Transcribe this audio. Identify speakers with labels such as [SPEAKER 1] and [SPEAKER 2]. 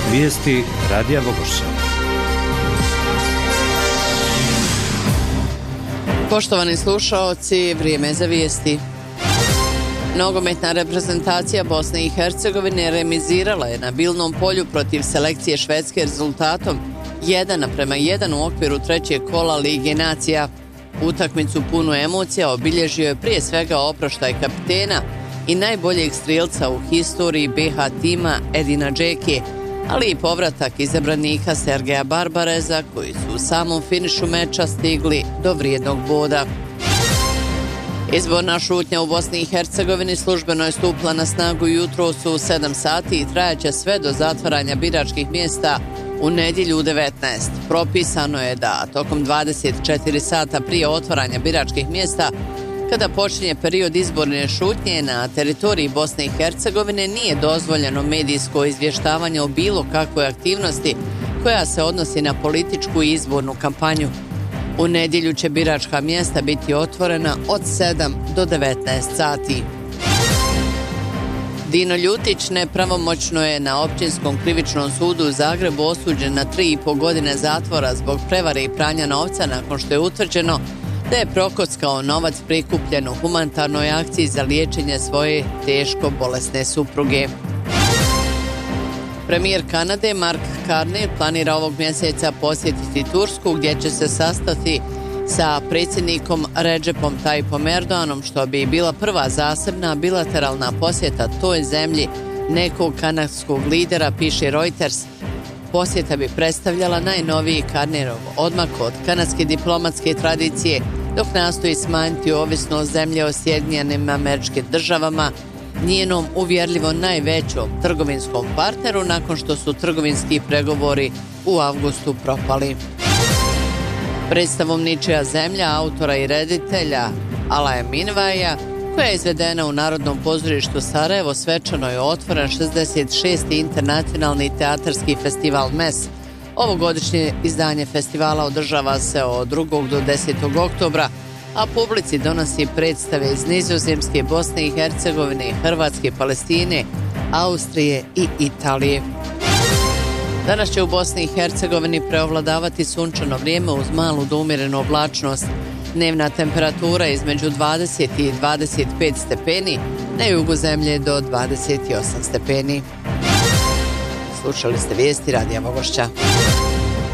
[SPEAKER 1] Vijesti Radija Vogošća.
[SPEAKER 2] Poštovani slušaoci, vrijeme je za vijesti. Nogometna reprezentacija Bosne i Hercegovine remizirala je na Bilnom polju protiv selekcije Švedske rezultatom 1:1 u okviru trećeg kola Lige nacija. Utakmicu punu emocija obilježio je prije svega oproštaj kapitena i najboljeg strijelca u historiji BH tima Edina Džeke, ali i povratak izabranika Sergeja Barbareza koji su u samom finišu meča stigli do vrijednog boda. Izborna šutnja u Bosni i Hercegovini službeno je stupila na snagu jutros u 7 sati i trajaće sve do zatvaranja biračkih mjesta u nedjelju u 19. Propisano je da tokom 24 sata prije otvaranja biračkih mjesta, kada počinje period izborne šutnje, na teritoriji Bosne i Hercegovine nije dozvoljeno medijsko izvještavanje o bilo kakvoj aktivnosti koja se odnosi na političku i izbornu kampanju. U nedjelju će biračka mjesta biti otvorena od 7 do 19 sati. Dino Ljutić nepravomoćno je na Općinskom krivičnom sudu u Zagrebu osuđen na 3,5 godine zatvora zbog prevare i pranja novca nakon što je utvrđeno da je prokockao novac prikupljen u humanitarnoj akciji za liječenje svoje teško bolesne supruge. Premijer Kanade Mark Carney planira ovog mjeseca posjetiti Tursku, gdje će se sastati sa predsjednikom Recepom Tayyipom Erdoganom, što bi bila prva zasebna bilateralna posjeta toj zemlji nekog kanadskog lidera, piše Reuters. Posjeta bi predstavljala najnoviji Carneyov odmak od kanadske diplomatske tradicije, dok nastoji smanjiti ovisnost zemlje o Sjedinjenim Američkim Državama, njenom uvjerljivo najvećom trgovinskom partneru, nakon što su trgovinski pregovori u avgustu propali. Predstavom Ničija zemlja autora i reditelja Alaja Minvaja, koja je izvedena u Narodnom pozorištu Sarajevo, svečano je otvoren 66. internacionalni teatarski festival MES. Ovogodišnje izdanje festivala održava se od 2. do 10. oktobra, a publici donosi predstave iz Nizozemske, Bosne i Hercegovine, Hrvatske, Palestine, Austrije i Italije. Danas će u Bosni i Hercegovini preovladavati sunčano vrijeme uz malu do umjerenu oblačnost. Dnevna temperatura između 20 i 25 stepeni, na jugu zemlje do 28 stepeni. Slušali ste vijesti Radija Vogošća.